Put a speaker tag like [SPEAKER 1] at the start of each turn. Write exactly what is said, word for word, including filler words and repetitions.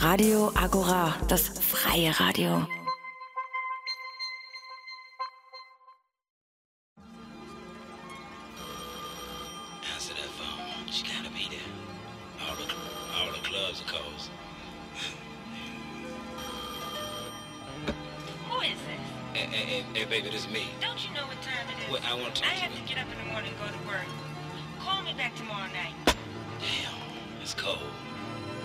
[SPEAKER 1] Radio Agora, das freie Radio.
[SPEAKER 2] Answer that phone. She gotta be there. All the, all the clubs are closed.
[SPEAKER 3] Who is this?
[SPEAKER 2] Hey, hey, hey, hey, baby, this is me.
[SPEAKER 3] Don't you know what time it is?
[SPEAKER 2] Well, I want to
[SPEAKER 3] I
[SPEAKER 2] talk to
[SPEAKER 3] have
[SPEAKER 2] you.
[SPEAKER 3] to get up in the morning and go to work. Call me back tomorrow night.
[SPEAKER 2] Damn, it's cold.